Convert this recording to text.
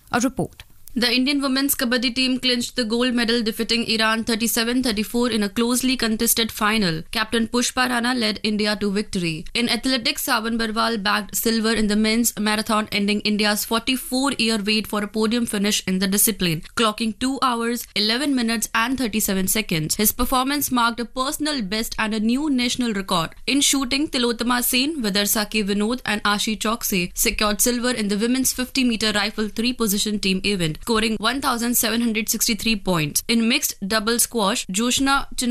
A report. The Indian women's kabaddi team clinched the gold medal, defeating Iran 37-34 in a closely contested final. Captain Pushpa Rana led India to victory. In athletics, Saban Barwal bagged silver in the men's marathon, ending India's 44-year wait for a podium finish in the discipline, clocking 2 hours, 11 minutes and 37 seconds. His performance marked a personal best and a new national record. In shooting, Tilotama Sen, Vidarsaki Vinod and Ashi Chokse secured silver in the women's 50-meter rifle 3-position team event, scoring 1,763 points. In mixed double squash, Joshna